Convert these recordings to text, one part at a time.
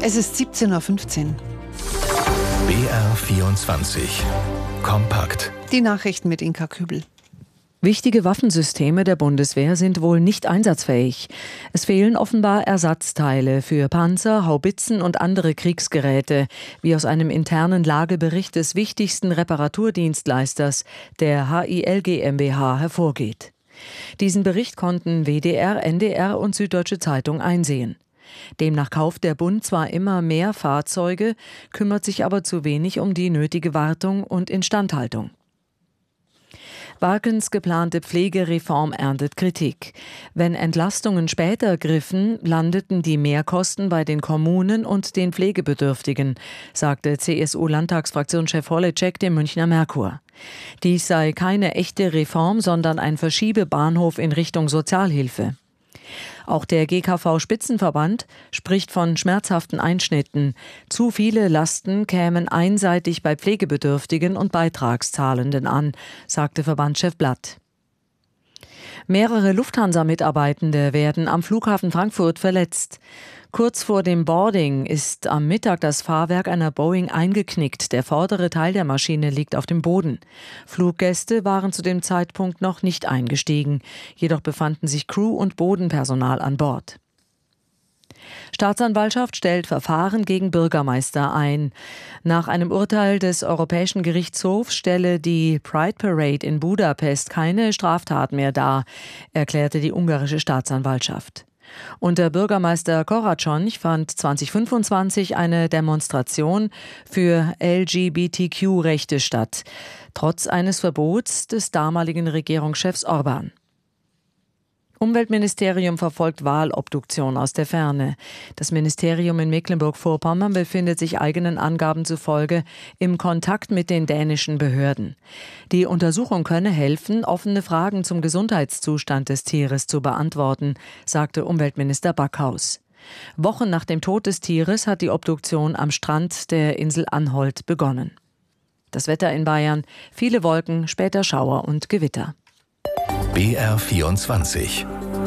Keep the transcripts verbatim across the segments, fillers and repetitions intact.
Es ist siebzehn Uhr fünfzehn. B R vierundzwanzig. Kompakt. Die Nachrichten mit Inka Kübel. Wichtige Waffensysteme der Bundeswehr sind wohl nicht einsatzfähig. Es fehlen offenbar Ersatzteile für Panzer, Haubitzen und andere Kriegsgeräte, wie aus einem internen Lagebericht des wichtigsten Reparaturdienstleisters, der H I L GmbH, hervorgeht. Diesen Bericht konnten W D R, N D R und Süddeutsche Zeitung einsehen. Demnach kauft der Bund zwar immer mehr Fahrzeuge, kümmert sich aber zu wenig um die nötige Wartung und Instandhaltung. Warkens geplante Pflegereform erntet Kritik. Wenn Entlastungen später griffen, landeten die Mehrkosten bei den Kommunen und den Pflegebedürftigen, sagte C S U-Landtagsfraktionschef Holleczek dem Münchner Merkur. Dies sei keine echte Reform, sondern ein Verschiebebahnhof in Richtung Sozialhilfe. Auch der G K V-Spitzenverband spricht von schmerzhaften Einschnitten. Zu viele Lasten kämen einseitig bei Pflegebedürftigen und Beitragszahlenden an, sagte Verbandschef Blatt. Mehrere Lufthansa-Mitarbeitende werden am Flughafen Frankfurt verletzt. Kurz vor dem Boarding ist am Mittag das Fahrwerk einer Boeing eingeknickt. Der vordere Teil der Maschine liegt auf dem Boden. Fluggäste waren zu dem Zeitpunkt noch nicht eingestiegen. Jedoch befanden sich Crew und Bodenpersonal an Bord. Staatsanwaltschaft stellt Verfahren gegen Bürgermeister ein. Nach einem Urteil des Europäischen Gerichtshofs stelle die Pride Parade in Budapest keine Straftat mehr dar, erklärte die ungarische Staatsanwaltschaft. Unter Bürgermeister Koracsony fand zwanzig fünfundzwanzig eine Demonstration für L G B T Q-Rechte statt, trotz eines Verbots des damaligen Regierungschefs Orban. Umweltministerium verfolgt Walobduktion aus der Ferne. Das Ministerium in Mecklenburg-Vorpommern befindet sich eigenen Angaben zufolge im Kontakt mit den dänischen Behörden. Die Untersuchung könne helfen, offene Fragen zum Gesundheitszustand des Tieres zu beantworten, sagte Umweltminister Backhaus. Wochen nach dem Tod des Tieres hat die Obduktion am Strand der Insel Anholt begonnen. Das Wetter in Bayern: viele Wolken, später Schauer und Gewitter. B R vierundzwanzig.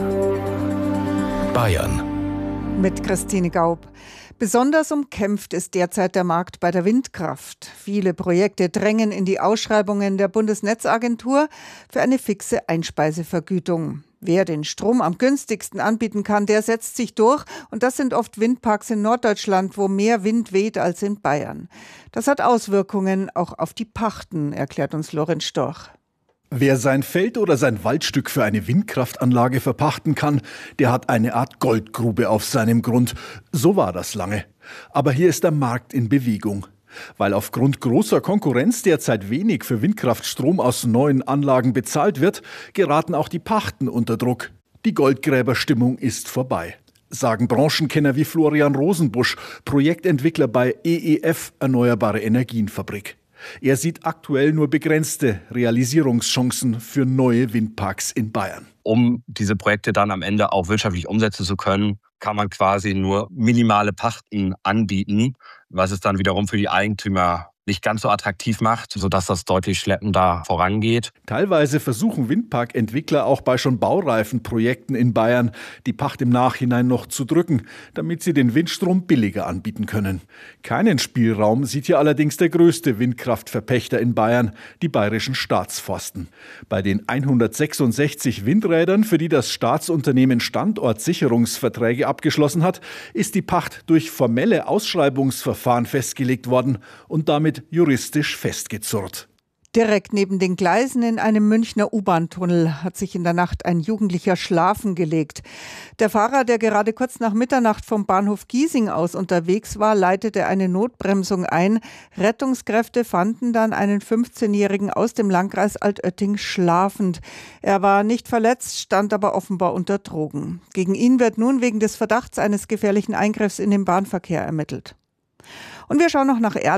Bayern. Mit Christine Gaub. Besonders umkämpft ist derzeit der Markt bei der Windkraft. Viele Projekte drängen in die Ausschreibungen der Bundesnetzagentur für eine fixe Einspeisevergütung. Wer den Strom am günstigsten anbieten kann, der setzt sich durch. Und das sind oft Windparks in Norddeutschland, wo mehr Wind weht als in Bayern. Das hat Auswirkungen auch auf die Pachten, erklärt uns Lorenz Storch. Wer sein Feld oder sein Waldstück für eine Windkraftanlage verpachten kann, der hat eine Art Goldgrube auf seinem Grund. So war das lange. Aber hier ist der Markt in Bewegung. Weil aufgrund großer Konkurrenz derzeit wenig für Windkraftstrom aus neuen Anlagen bezahlt wird, geraten auch die Pachten unter Druck. Die Goldgräberstimmung ist vorbei, sagen Branchenkenner wie Florian Rosenbusch, Projektentwickler bei E E F Erneuerbare Energienfabrik. Er sieht aktuell nur begrenzte Realisierungschancen für neue Windparks in Bayern. Um diese Projekte dann am Ende auch wirtschaftlich umsetzen zu können, kann man quasi nur minimale Pachten anbieten, was es dann wiederum für die Eigentümer nicht ganz so attraktiv macht, sodass das deutlich schleppender vorangeht. Teilweise versuchen Windparkentwickler auch bei schon baureifen Projekten in Bayern, die Pacht im Nachhinein noch zu drücken, damit sie den Windstrom billiger anbieten können. Keinen Spielraum sieht hier allerdings der größte Windkraftverpächter in Bayern, die Bayerischen Staatsforsten. Bei den hundertsechsundsechzig Windrädern, für die das Staatsunternehmen Standortsicherungsverträge abgeschlossen hat, ist die Pacht durch formelle Ausschreibungsverfahren festgelegt worden und damit juristisch festgezurrt. Direkt neben den Gleisen in einem Münchner U-Bahn-Tunnel hat sich in der Nacht ein Jugendlicher schlafen gelegt. Der Fahrer, der gerade kurz nach Mitternacht vom Bahnhof Giesing aus unterwegs war, leitete eine Notbremsung ein. Rettungskräfte fanden dann einen fünfzehnjährigen aus dem Landkreis Altötting schlafend. Er war nicht verletzt, stand aber offenbar unter Drogen. Gegen ihn wird nun wegen des Verdachts eines gefährlichen Eingriffs in den Bahnverkehr ermittelt. Und wir schauen noch nach Erlangen.